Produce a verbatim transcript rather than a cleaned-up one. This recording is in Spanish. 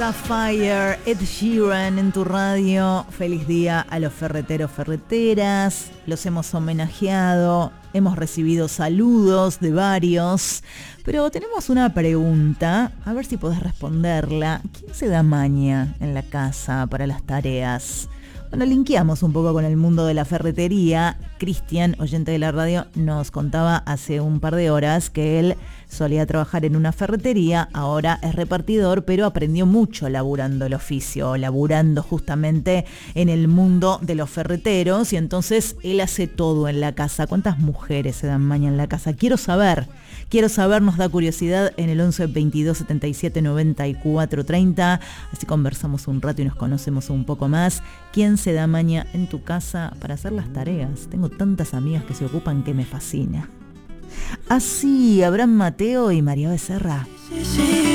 Sapphire, Ed Sheeran en tu radio. Feliz día a los ferreteros, ferreteras. Los hemos homenajeado, hemos recibido saludos de varios. Pero tenemos una pregunta, a ver si podés responderla. ¿Quién se da maña en la casa para las tareas? Bueno, linkeamos un poco con el mundo de la ferretería. Cristian, oyente de la radio, nos contaba hace un par de horas que él solía trabajar en una ferretería, ahora es repartidor, pero aprendió mucho laburando el oficio, laburando justamente en el mundo de los ferreteros, y entonces él hace todo en la casa. ¿Cuántas mujeres se dan maña en la casa? Quiero saber, quiero saber, nos da curiosidad en el once veintidós setenta y siete noventa y cuatro treinta, así conversamos un rato y nos conocemos un poco más. ¿Quién se da maña en tu casa para hacer las tareas? Tengo tantas amigas que se ocupan que me fascina. Así, Abraham Mateo y María Becerra.